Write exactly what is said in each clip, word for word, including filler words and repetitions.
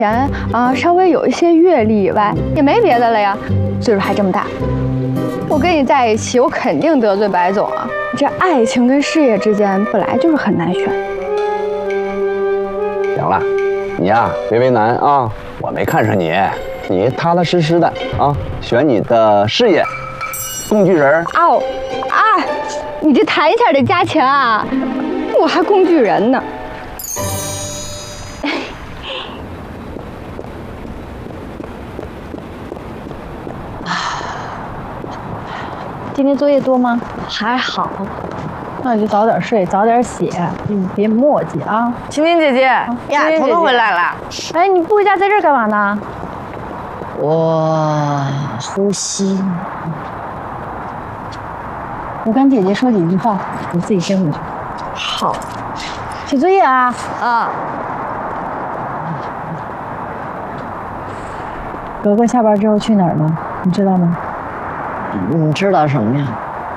人啊，稍微有一些阅历以外，也没别的了呀。岁数还这么大，我跟你在一起，我肯定得罪白总啊。这爱情跟事业之间本来就是很难选。 行了，你呀别为难啊，我没看上你，你踏踏实实的啊，选你的事业，工具人。 哦，啊，你这弹一下得加钱啊，我还工具人呢。今天作业多吗？ 还好， 那你就早点睡，早点写，嗯，别磨叽啊。 晴晴姐姐呀，彤彤回来了。 哎，你不回家在这儿干嘛呢？ 我呼吸。 我跟姐姐说几句话，你自己先回去。 好。 写作业啊。 啊。 格格下班之后去哪儿了？你知道吗？ 你知道什么呀？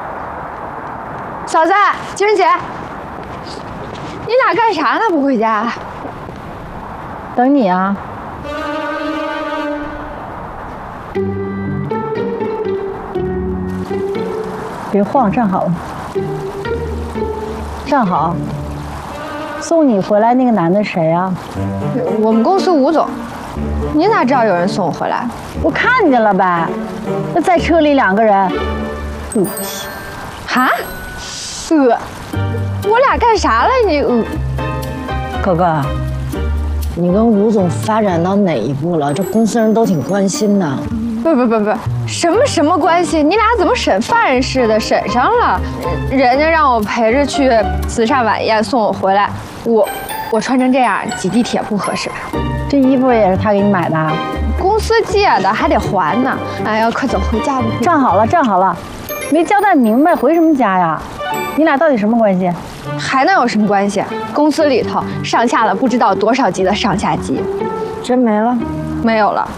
嫂子，晴晴姐，你俩干啥呢？不回家？等你啊。别晃，站好了。站好。送你回来那个男的谁啊？我们公司吴总。你哪知道有人送我回来？我看见了呗。那在车里两个人，恶心。哈？恶？我俩干啥了？你恶？ 哥哥，你跟吴总发展到哪一步了？这公司人都挺关心的。 不不不不，什么什么关系？你俩怎么审犯人似的审上了？人家让我陪着去慈善晚宴，送我回来，我我穿成这样挤地铁不合适吧？这衣服也是他给你买的？公司借的，还得还呢。哎呀，快走回家吧。站好了，站好了，没交代明白，回什么家呀？你俩到底什么关系？还能有什么关系？公司里头上下了不知道多少级的上下级， 真没了？ 没有了。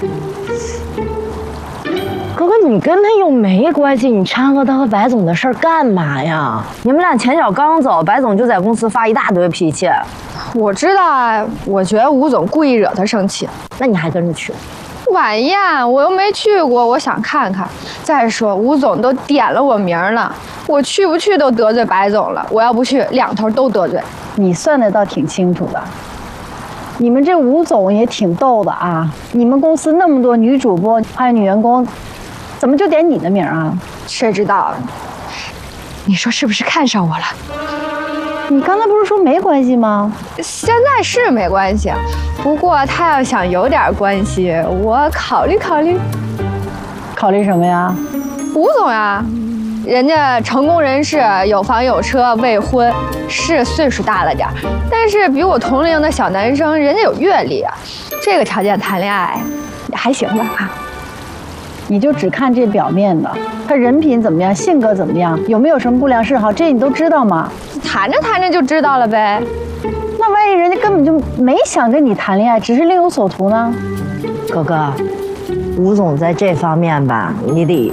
哥哥，你跟他又没关系，你掺和他和白总的事儿干嘛呀？你们俩前脚刚走，白总就在公司发一大堆脾气。 我知道啊，我觉得吴总故意惹他生气。 那你还跟着去？ 晚宴我又没去过，我想看看。再说吴总都点了我名了，我去不去都得罪白总了。我要不去，两头都得罪。你算的倒挺清楚的。你们这吴总也挺逗的啊！你们公司那么多女主播还有女员工，怎么就点你的名啊？谁知道？你说是不是看上我了？你刚才不是说没关系吗？现在是没关系，不过他要想有点关系，我考虑考虑。考虑什么呀？吴总呀，人家成功人士，有房有车，未婚，是岁数大了点，但是比我同龄的小男生，人家有阅历啊，这个条件谈恋爱也还行吧啊。你就只看这表面的，他人品怎么样，性格怎么样，有没有什么不良嗜好，这你都知道吗？谈着谈着就知道了呗。那万一人家根本就没想跟你谈恋爱，只是另有所图呢？ 哥哥，吴总在这方面吧，你得……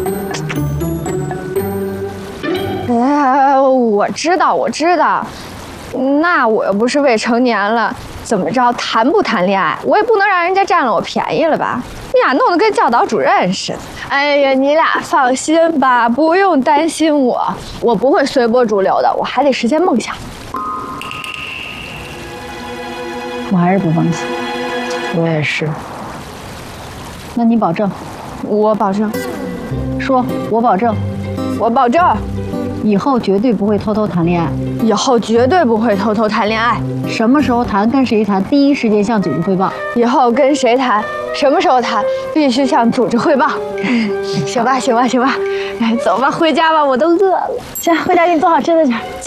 哎，我知道，我知道。那我又不是未成年了，怎么着谈不谈恋爱，我也不能让人家占了我便宜了吧？你俩弄得跟教导主任似的。哎呀，你俩放心吧，不用担心我，我不会随波逐流的，我还得实现梦想。我还是不放心。 我也是。 那你保证？我保证。说，我保证。我保证。以后绝对不会偷偷谈恋爱。以后绝对不会偷偷谈恋爱。什么时候谈，跟谁谈，第一时间向组织汇报。以后跟谁谈，什么时候谈，必须向组织汇报。行吧，行吧，行吧。哎，走吧，回家吧，我都饿了。行，回家给你做好吃的去。走。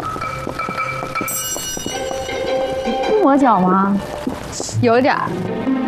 不磨脚吗？有点儿。